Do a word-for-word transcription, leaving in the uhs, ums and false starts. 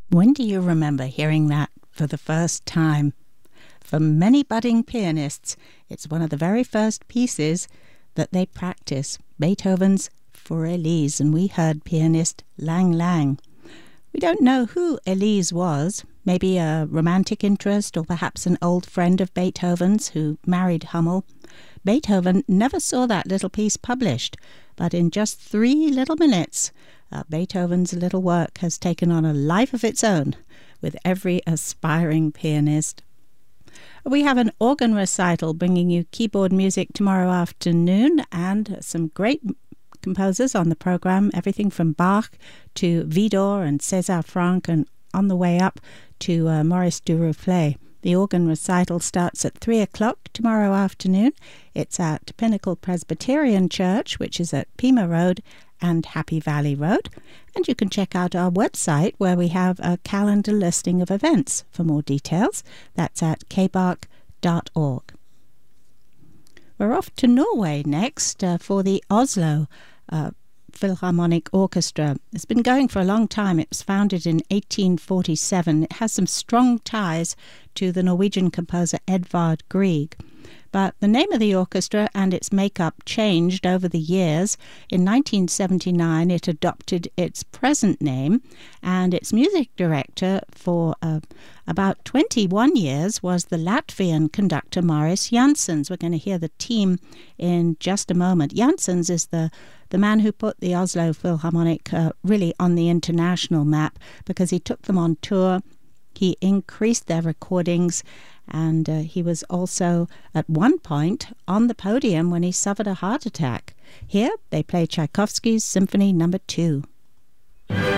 When do you remember hearing that for the first time? For many budding pianists, it's one of the very first pieces that they practice, Beethoven's For Elise, and we heard pianist Lang Lang. We don't know who Elise was, maybe a romantic interest or perhaps an old friend of Beethoven's who married Hummel. Beethoven never saw that little piece published, but in just three little minutes, uh, Beethoven's little work has taken on a life of its own with every aspiring pianist. We have an organ recital bringing you keyboard music tomorrow afternoon and some great composers on the program, everything from Bach to Widor and César Franck and on the way up to uh, Maurice Duruflé. The organ recital starts at three o'clock tomorrow afternoon. It's at Pinnacle Presbyterian Church, which is at Pima Road and Happy Valley Road. And you can check out our website where we have a calendar listing of events for more details. That's at k bark dot org. We're off to Norway next uh, for the Oslo uh, Philharmonic Orchestra. It's been going for a long time. It was founded in eighteen forty-seven. It has some strong ties to the Norwegian composer Edvard Grieg. But the name of the orchestra and its makeup changed over the years. In nineteen seventy-nine, it adopted its present name, and its music director for uh, about twenty-one years was the Latvian conductor Maris Janssens. We're going to hear the team in just a moment. Janssens is the, the man who put the Oslo Philharmonic uh, really on the international map because he took them on tour. He increased their recordings, and uh, he was also at one point on the podium when he suffered a heart attack. Here they play Tchaikovsky's Symphony Number Two.